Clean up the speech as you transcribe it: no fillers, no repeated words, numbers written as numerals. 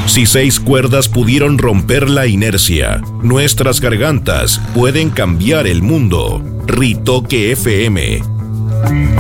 Si 6 cuerdas pudieron romper la inercia, nuestras gargantas pueden cambiar el mundo. Ritoque FM.